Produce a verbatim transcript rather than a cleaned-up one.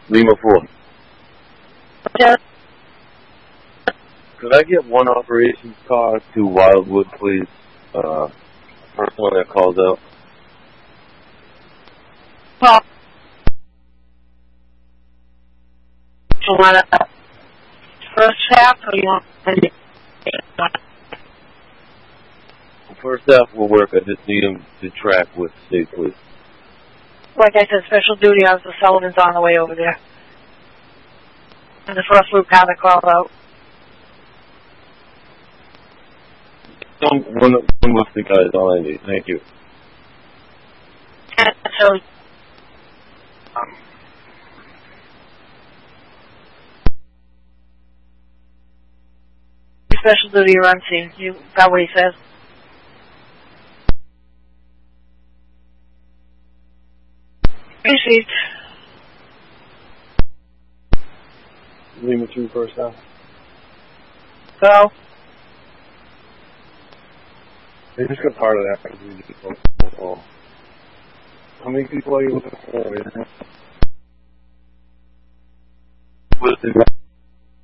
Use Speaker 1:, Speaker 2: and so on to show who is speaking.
Speaker 1: Lima four.
Speaker 2: Yes.
Speaker 1: Could I get one operations car to Wildwood, please? Uh, first one that calls out.
Speaker 2: Well, you want to first half or you want to
Speaker 1: First half will work. I just need him to track with state police.
Speaker 2: like I said, special duty Officer Sullivan's on the way over there. And the first loop how they call out.
Speaker 1: One, one, one with the guys, all I need. Thank you.
Speaker 2: And so, um, special duty run scene. You got what he says? Received.
Speaker 1: Lima two first half.
Speaker 2: Go.
Speaker 1: They just got part of that because we just oh, oh. How many people are you looking for?